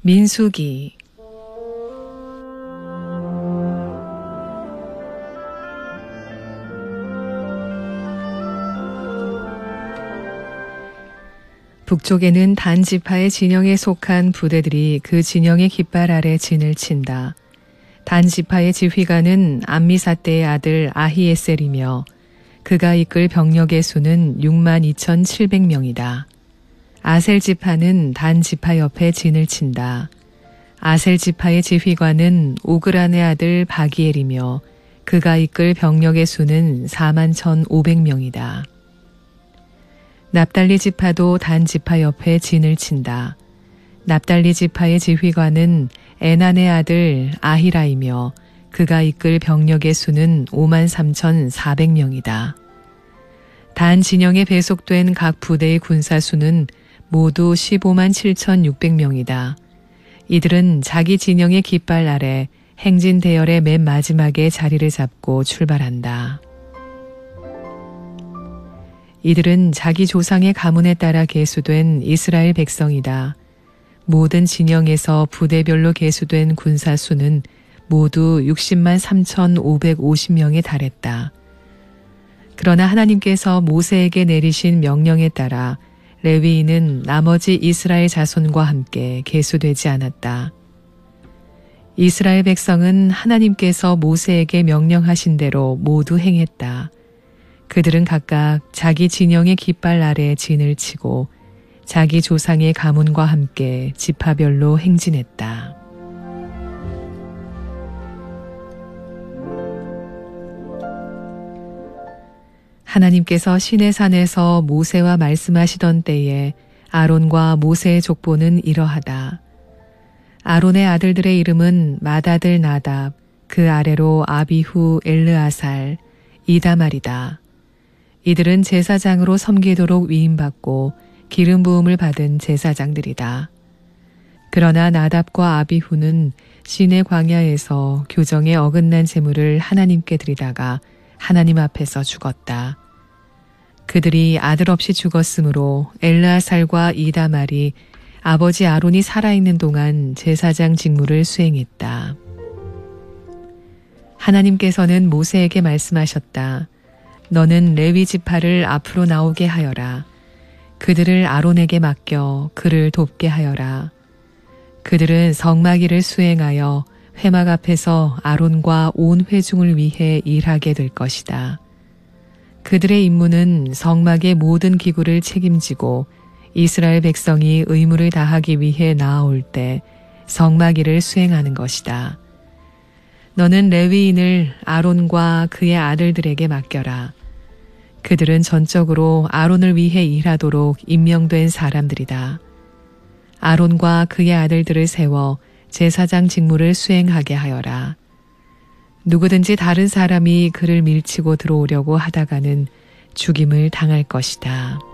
민수기. 북쪽에는 단 지파의 진영에 속한 부대들이 그 진영의 깃발 아래 진을 친다. 단 지파의 지휘관은 암미사대의 아들 아히에셀이며 그가 이끌 병력의 수는 62,700명이다. 아셀 지파는 단 지파 옆에 진을 친다. 아셀 지파의 지휘관은 오그란의 아들 바기엘이며 그가 이끌 병력의 수는 41,500명이다. 납달리 지파도 단 지파 옆에 진을 친다. 납달리 지파의 지휘관은 에난의 아들 아히라이며 그가 이끌 병력의 수는 53,400명이다. 단 진영에 배속된 각 부대의 군사 수는 모두 157,600명이다. 이들은 자기 진영의 깃발 아래 행진 대열의 맨 마지막에 자리를 잡고 출발한다. 이들은 자기 조상의 가문에 따라 계수된 이스라엘 백성이다. 모든 진영에서 부대별로 계수된 군사 수는 모두 60만 3,550명에 달했다. 그러나 하나님께서 모세에게 내리신 명령에 따라 레위인은 나머지 이스라엘 자손과 함께 계수되지 않았다. 이스라엘 백성은 하나님께서 모세에게 명령하신 대로 모두 행했다. 그들은 각각 자기 진영의 깃발 아래 진을 치고 자기 조상의 가문과 함께 지파별로 행진했다. 하나님께서 시내산에서 모세와 말씀하시던 때에 아론과 모세의 족보는 이러하다. 아론의 아들들의 이름은 맏아들 나답, 그 아래로 아비후, 엘르아살, 이다말이다. 이들은 제사장으로 섬기도록 위임받고 기름 부음을 받은 제사장들이다. 그러나 나답과 아비후는 시내 광야에서 교정에 어긋난 제물을 하나님께 드리다가 하나님 앞에서 죽었다. 그들이 아들 없이 죽었으므로 엘르아살과 이다말이 아버지 아론이 살아있는 동안 제사장 직무를 수행했다. 하나님께서는 모세에게 말씀하셨다. 너는 레위 지파를 앞으로 나오게 하여라. 그들을 아론에게 맡겨 그를 돕게 하여라. 그들은 성막일을 수행하여 회막 앞에서 아론과 온 회중을 위해 일하게 될 것이다. 그들의 임무는 성막의 모든 기구를 책임지고 이스라엘 백성이 의무를 다하기 위해 나아올 때 성막일을 수행하는 것이다. 너는 레위인을 아론과 그의 아들들에게 맡겨라. 그들은 전적으로 아론을 위해 일하도록 임명된 사람들이다. 아론과 그의 아들들을 세워 제사장 직무를 수행하게 하여라. 누구든지 다른 사람이 그를 밀치고 들어오려고 하다가는 죽임을 당할 것이다.